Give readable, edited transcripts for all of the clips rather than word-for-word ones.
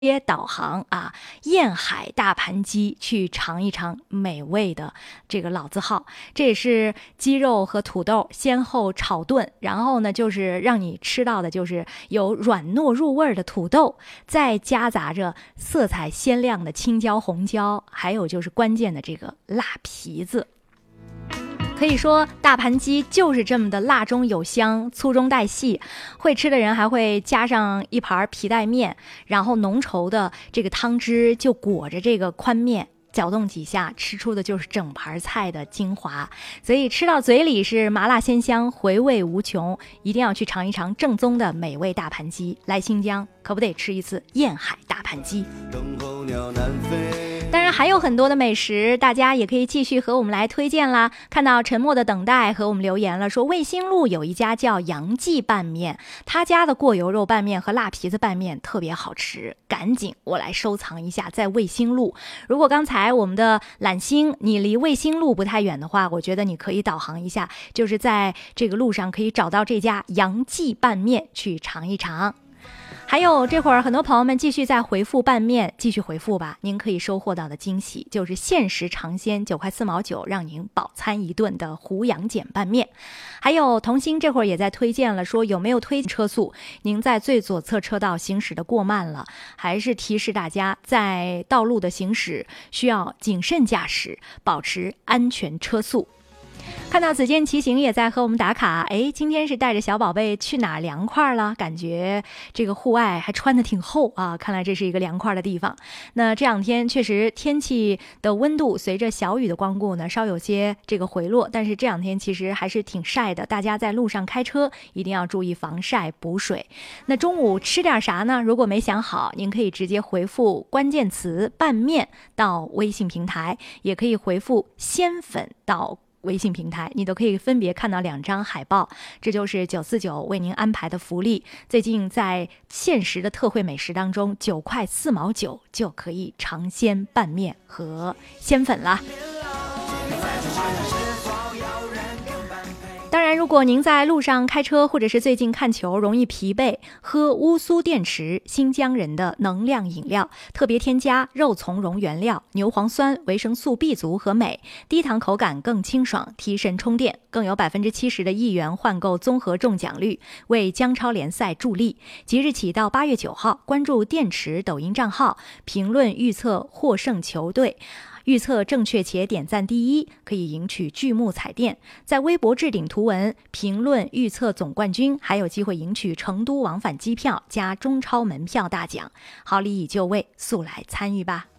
接导航啊，燕海大盘鸡去尝一尝美味的这个老字号。这也是鸡肉和土豆先后炒炖，然后呢就是让你吃到的就是有软糯入味的土豆，再夹杂着色彩鲜亮的青椒红椒，还有就是关键的这个辣皮子。可以说大盘鸡就是这么的辣中有香，粗中带细，会吃的人还会加上一盘皮带面，然后浓稠的这个汤汁就裹着这个宽面，搅动几下，吃出的就是整盘菜的精华，所以吃到嘴里是麻辣鲜香，回味无穷，一定要去尝一尝正宗的美味大盘鸡。来新疆可不得吃一次燕海大盘鸡。当然还有很多的美食，大家也可以继续和我们来推荐啦。看到沉默的等待和我们留言了，说卫星路有一家叫杨记拌面，他家的过油肉拌面和辣皮子拌面特别好吃，赶紧我来收藏一下，在卫星路。如果刚才我们的懒星你离卫星路不太远的话，我觉得你可以导航一下，就是在这个路上可以找到这家杨记拌面去尝一尝。还有这会儿很多朋友们继续在回复拌面，继续回复吧，您可以收获到的惊喜就是限时尝鲜9块4毛9，让您饱餐一顿的胡杨碱拌面。还有童心这会儿也在推荐了，说有没有推荐车速，您在最左侧车道行驶的过慢了，还是提示大家在道路的行驶需要谨慎驾驶，保持安全车速。看到子健骑行也在和我们打卡，今天是带着小宝贝去哪儿凉快了？感觉这个户外还穿得挺厚啊，看来这是一个凉快的地方。那这两天确实天气的温度随着小雨的光顾呢，稍有些这个回落，但是这两天其实还是挺晒的，大家在路上开车一定要注意防晒补水。那中午吃点啥呢？如果没想好，您可以直接回复关键词拌面到微信平台，也可以回复鲜粉到微信平台，你都可以分别看到2张海报。这就是949为您安排的福利，最近在限时的特惠美食当中，9块4毛9就可以尝鲜拌面和鲜粉了。当然，如果您在路上开车，或者是最近看球容易疲惫，喝乌苏电池，新疆人的能量饮料，特别添加肉苁蓉原料、牛磺酸、维生素 B 族和镁，低糖口感更清爽，提神充电，更有70%的1元换购综合中奖率，为姜超联赛助力。即日起到8月9号，关注电池抖音账号，评论预测获胜球队。预测正确且点赞第一，可以赢取巨幕彩电。在微博置顶图文，评论预测总冠军，还有机会赢取成都往返机票加中超门票大奖。好礼已就位，速来参与吧。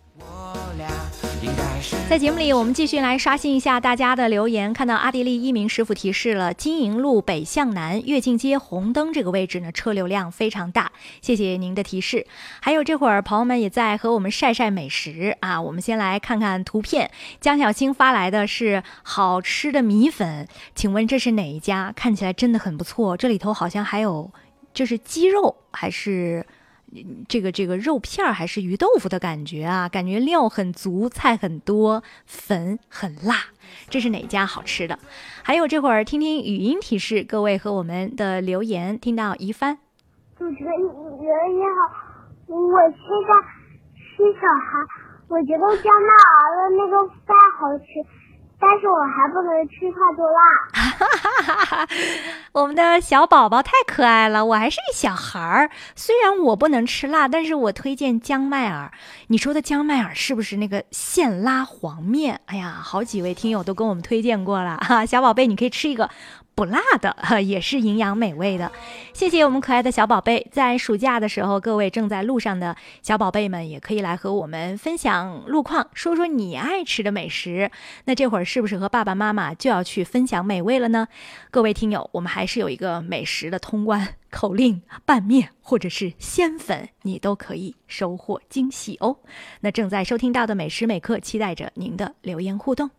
在节目里我们继续来刷新一下大家的留言，看到阿迪丽一鸣师傅提示了金营路北向南跃进街红灯这个位置呢，车流量非常大，谢谢您的提示。还有这会儿朋友们也在和我们晒晒美食啊，我们先来看看图片。江小星发来的是好吃的米粉，请问这是哪一家？看起来真的很不错，这里头好像还有就是鸡肉还是这个肉片还是鱼豆腐的感觉啊，感觉料很足，菜很多，粉很辣，这是哪家好吃的？还有这会儿听听语音提示，各位和我们的留言。听到一帆， 主持人你好，我现在是小孩，我觉得江娜儿的那个饭好吃，但是我还不能吃太多辣。 我们的小宝宝太可爱了，我还是一小孩儿，虽然我不能吃辣，但是我推荐江麦尔。你说的江麦尔是不是那个现拉黄面？哎呀，好几位听友都跟我们推荐过了哈，小宝贝你可以吃一个不辣的，也是营养美味的。谢谢我们可爱的小宝贝。在暑假的时候，各位正在路上的小宝贝们也可以来和我们分享路况，说说你爱吃的美食。那这会儿是不是和爸爸妈妈就要去分享美味了呢？各位听友，我们还是有一个美食的通关口令，拌面或者是鲜粉，你都可以收获惊喜哦。那正在收听到的美食美课，期待着您的留言互动。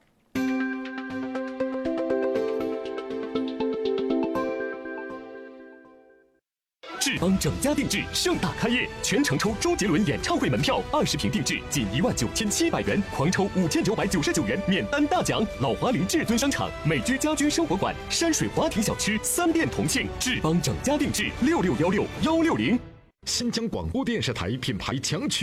志邦整家定制盛大开业，全程抽周杰伦演唱会门票，20瓶定制仅19700元，狂抽5999元免单大奖。老华林至尊商场、美居家居生活馆、山水华庭小区3店同庆，志邦整家定制6616 160。 新疆广播电视台品牌强